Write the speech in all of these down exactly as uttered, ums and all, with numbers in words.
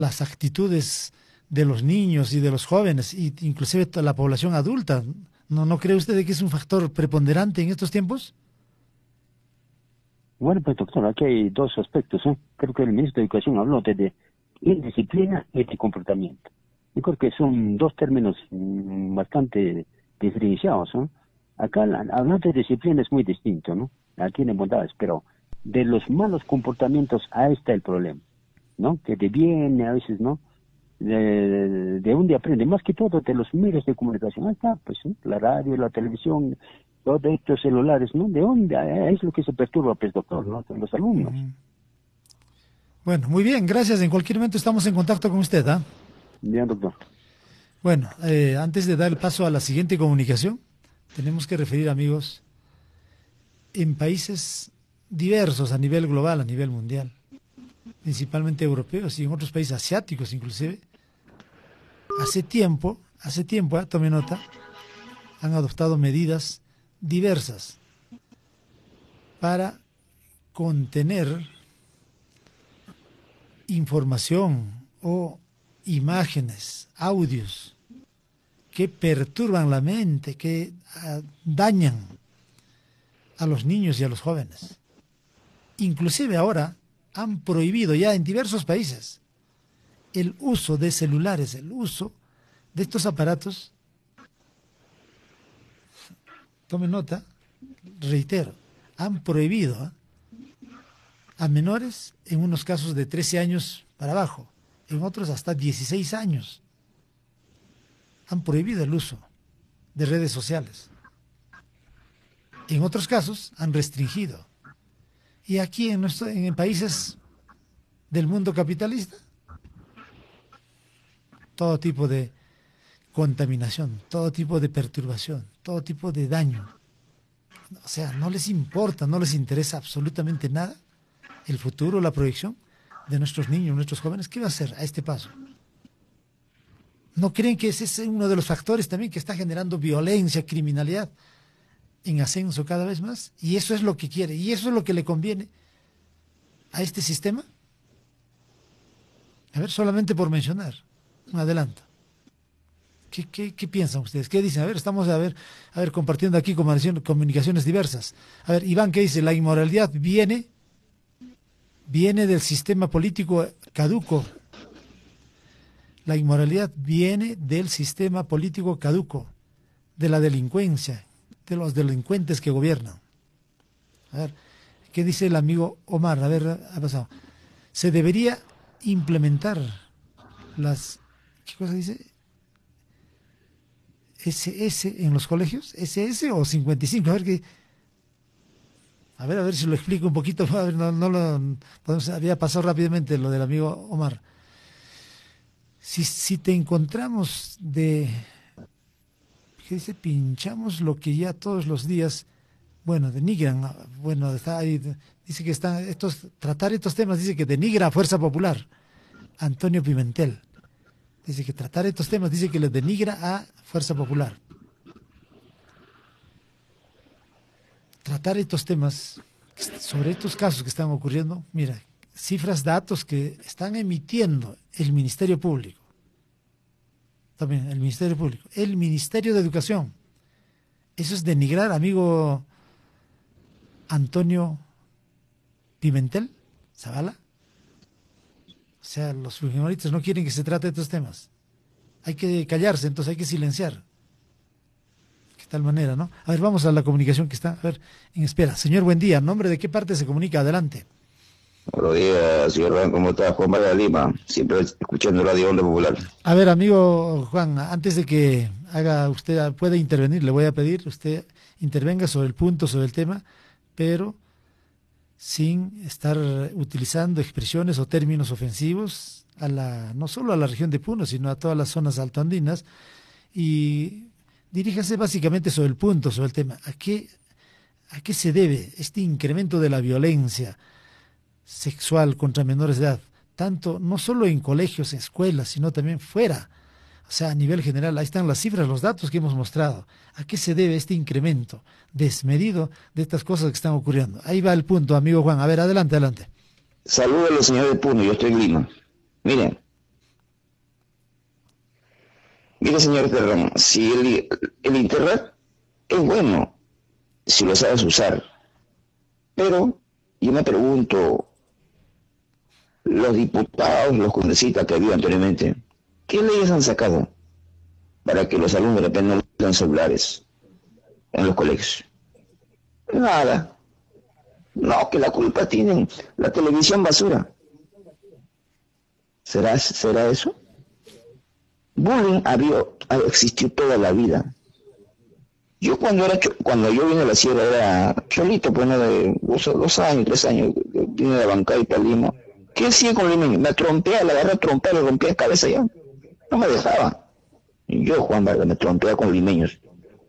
las actitudes de los niños y de los jóvenes, y inclusive toda la población adulta. ¿No, no cree usted que es un factor preponderante en estos tiempos? Bueno, pues doctor, aquí hay dos aspectos, ¿eh? Creo que el ministro de Educación habló de, de indisciplina y de comportamiento. Yo creo que son dos términos mmm, bastante diferenciados, ¿no? Acá la, hablar de disciplina es muy distinto, ¿no? Aquí tiene bondades, pero de los malos comportamientos, ahí está el problema, ¿no? Que de bien, a veces, ¿no? De, de dónde aprende, más que todo de los medios de comunicación. Ahí está, pues, ¿sí? La radio, la televisión, todos estos celulares, ¿no? ¿De dónde? Ahí es lo que se perturba, pues, doctor, ¿no? Los alumnos. Uh-huh. Bueno, muy bien, gracias. En cualquier momento estamos en contacto con usted, ¿ah? ¿eh? Bien, doctor. Bueno, eh, antes de dar el paso a la siguiente comunicación, tenemos que referir, amigos, en países diversos a nivel global, a nivel mundial, principalmente europeos y en otros países asiáticos inclusive, hace tiempo, hace tiempo, ¿eh? Tome nota, han adoptado medidas diversas para contener información o imágenes, audios que perturban la mente, que uh, dañan a los niños y a los jóvenes. Inclusive ahora han prohibido ya en diversos países el uso de celulares, el uso de estos aparatos. Tomen nota, reitero, han prohibido ¿eh? a menores en unos casos de trece años para abajo, en otros hasta dieciséis años. Han prohibido el uso de redes sociales. En otros casos han restringido. Y aquí en, nuestro, en países del mundo capitalista, todo tipo de contaminación, todo tipo de perturbación, todo tipo de daño. O sea, no les importa, no les interesa absolutamente nada el futuro, la proyección de nuestros niños, nuestros jóvenes. ¿Qué va a hacer a este paso? ¿No creen que ese es uno de los factores también que está generando violencia, criminalidad en ascenso cada vez más? Y eso es lo que quiere, y eso es lo que le conviene a este sistema. A ver, solamente por mencionar, un adelanto. ¿Qué, qué, qué piensan ustedes? ¿Qué dicen? A ver, estamos a ver, a ver compartiendo aquí comunicaciones diversas. A ver, Iván, ¿qué dice? La inmoralidad viene, viene del sistema político caduco. La inmoralidad viene del sistema político caduco, de la delincuencia, de los delincuentes que gobiernan. A ver, ¿qué dice el amigo Omar? A ver, ha pasado. Se debería implementar las... ¿Qué cosa dice? ¿ese ese en los colegios? ¿ese ese o cincuenta y cinco? A ver, qué... a ver, a ver si lo explico un poquito. A ver, no, no lo... Podemos, había pasado rápidamente lo del amigo Omar. Si, si te encontramos de, ¿qué dice? Pinchamos lo que ya todos los días, bueno, denigran, bueno, está ahí, dice que están, estos, tratar estos temas, dice que denigra a Fuerza Popular, Antonio Pimentel, dice que tratar estos temas, dice que les denigra a Fuerza Popular. Tratar estos temas, sobre estos casos que están ocurriendo, mira, cifras, datos que están emitiendo el Ministerio Público, también el Ministerio Público, el Ministerio de Educación. Eso es denigrar, amigo Antonio Pimentel Zavala. O sea, los fujimoristas no quieren que se trate de estos temas. Hay que callarse, entonces hay que silenciar. De tal manera, ¿no? A ver, vamos a la comunicación que está, a ver, en espera. Señor, buen día. ¿Nombre de qué parte se comunica? Adelante. Buenos días, señor Juan, ¿cómo está? Juan María Lima, siempre escuchando Radio Onda Popular. A ver, amigo Juan, antes de que haga usted, pueda intervenir, le voy a pedir, usted intervenga sobre el punto, sobre el tema, pero sin estar utilizando expresiones o términos ofensivos, a la, no solo a la región de Puno, sino a todas las zonas altoandinas, y diríjase básicamente sobre el punto, sobre el tema. ¿A qué, a qué se debe este incremento de la violencia sexual contra menores de edad, tanto no solo en colegios, en escuelas, sino también fuera, o sea, a nivel general? Ahí están las cifras, los datos que hemos mostrado. ¿A qué se debe este incremento desmedido de estas cosas que están ocurriendo? Ahí va el punto, amigo Juan. A ver, adelante, adelante. Saludos a los señores de Puno, yo estoy en Lima. Miren, Mire, señor Terran, si el, el internet es bueno, si lo sabes usar, pero yo me pregunto, los diputados, los congresistas que había anteriormente, ¿qué leyes han sacado para que los alumnos de repente no usen celulares en los colegios? Nada. No, que la culpa tienen la televisión basura. ¿Será, será eso? Bullying había, ha existido toda la vida. Yo cuando era cuando yo vine a la sierra era cholito, pues no de dos, dos años, tres años, vine de Bancay para Lima. ¿Qué hacía con limeño? Me trompea, la agarré a trompear, le rompía la cabeza ya. No me dejaba. Y yo, Juan Vargas, me trompea con limeños.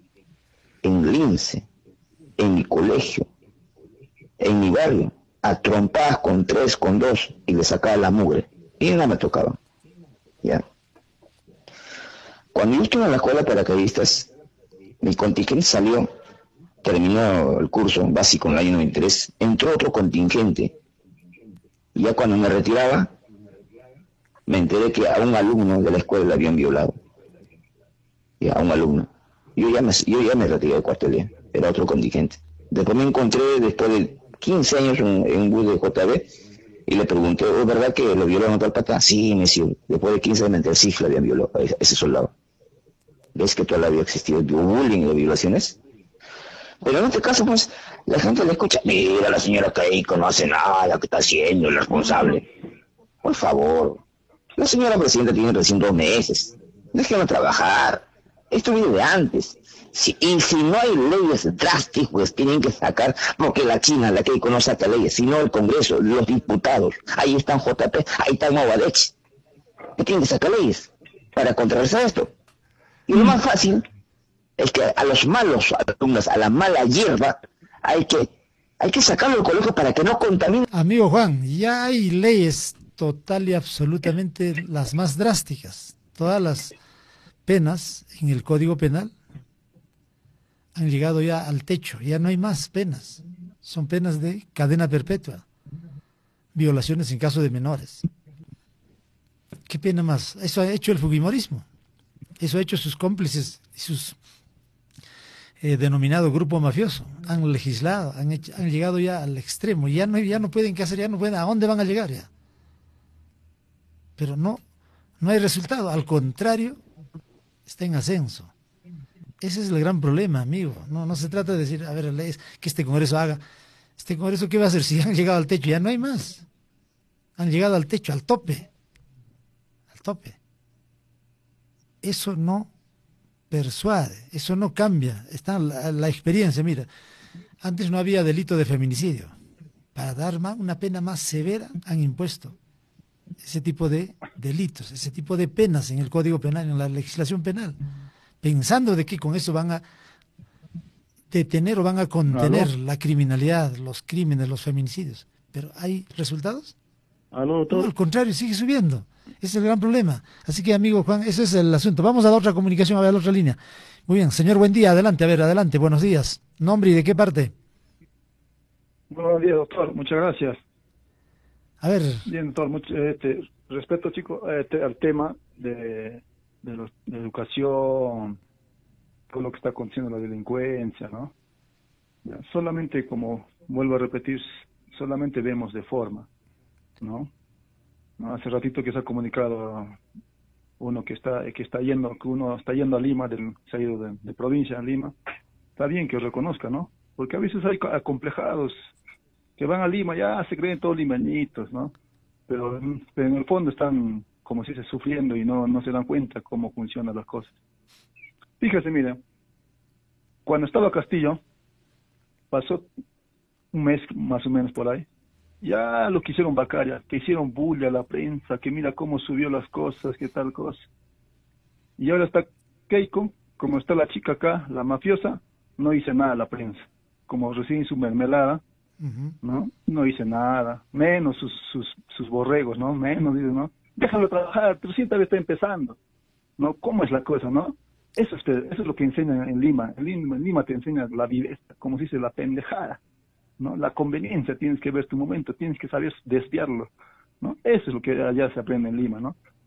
En Lince, en mi colegio, en mi barrio, a trompadas con tres, con dos, y le sacaba la mugre. Y no me tocaba. Ya. Cuando yo estuve en la escuela de paracaidistas, mi contingente salió, terminó el curso básico en el año noventa y tres, entró otro contingente. Y ya cuando me retiraba, me enteré que a un alumno de la escuela le habían violado. Y a un alumno. Yo ya me, yo ya me retiré del cuartel, era otro contingente. Después me encontré, después de quince años, en, en un bus de J B, y le pregunté, ¿es verdad que lo violaron a tal pata? Sí, me decía, después de quince años me enteré, sí, le habían violado a ese soldado. ¿Ves que todavía había existido el bullying y las violaciones? Pero en este caso, pues, la gente le escucha, mira, la señora Keiko no hace nada, ¿qué está haciendo el responsable? Por favor, la señora presidenta tiene recién dos meses, déjenla trabajar, esto viene de antes. Si, y si no hay leyes drásticas, pues tienen que sacar, porque la China, la Keiko no saca leyes, sino el Congreso, los diputados, ahí están J P, ahí está Movadech, que tienen que sacar leyes para contrarrestar esto. Y lo más fácil es que a los malos alumnos, a la mala hierba, hay que, hay que sacarlo del colegio para que no contamine. Amigo Juan, ya hay leyes total y absolutamente las más drásticas. Todas las penas en el Código Penal han llegado ya al techo, ya no hay más penas. Son penas de cadena perpetua, violaciones en caso de menores. ¿Qué pena más? Eso ha hecho el fujimorismo. Eso ha hecho sus cómplices y sus eh, denominado grupo mafioso. Han legislado, han, hecho, han llegado ya al extremo. Ya no, ya no pueden qué hacer, ya no pueden. ¿A dónde van a llegar ya? Pero no, no hay resultado. Al contrario, está en ascenso. Ese es el gran problema, amigo. No, no se trata de decir, a ver, leyes, que este Congreso haga. Este Congreso, ¿qué va a hacer? Si han llegado al techo, ya no hay más. Han llegado al techo, al tope. Al tope. Eso no persuade, eso no cambia. Está la, la experiencia, mira. Antes no había delito de feminicidio. Para dar más, una pena más severa han impuesto ese tipo de delitos, ese tipo de penas en el Código Penal, en la legislación penal, pensando de que con eso van a detener o van a contener ¿Aló? La criminalidad, los crímenes, los feminicidios. Pero ¿hay resultados? ¿Aló, no, al contrario, sigue subiendo. Ese es el gran problema. Así que, amigo Juan, ese es el asunto. Vamos a la otra comunicación, a ver la otra línea. Muy bien, señor, buen día. Adelante, a ver, adelante. Buenos días. ¿Nombre y de qué parte? Buenos días, doctor. Muchas gracias. A ver. Bien, doctor. Mucho, este, respecto, chico, este, al tema de, de, los, de educación, todo lo que está aconteciendo, la delincuencia, ¿no? Ya, solamente, como vuelvo a repetir, solamente vemos de forma, ¿no? ¿No? Hace ratito que se ha comunicado uno que está que está yendo que uno está yendo a Lima, del, se ha ido de, de provincia a Lima. Está bien que reconozca, ¿no? Porque a veces hay acomplejados que van a Lima, ya se creen todos limeñitos, ¿no? Pero, pero en el fondo están, como se dice, sufriendo y no, no se dan cuenta cómo funcionan las cosas. Fíjese, mira, cuando estaba Castillo, pasó un mes más o menos por ahí, ya lo quisieron vacar, ya, que hicieron bulla a la prensa, que mira cómo subió las cosas, que tal cosa. Y ahora está Keiko, como está la chica acá, la mafiosa, no dice nada a la prensa. Como recién su mermelada, uh-huh. ¿no? No dice nada, menos sus, sus, sus borregos, ¿no? Menos, dice, ¿no? Déjalo trabajar, recién tal vez está empezando, ¿no? ¿Cómo es la cosa, no? Eso es, eso es lo que enseñan en Lima. En Lima, en Lima te enseña la viveza, como se dice, la pendejada, ¿no? La conveniencia, tienes que ver tu momento, tienes que saber desviarlo, ¿no? Eso es lo que allá se aprende en Lima, ¿no?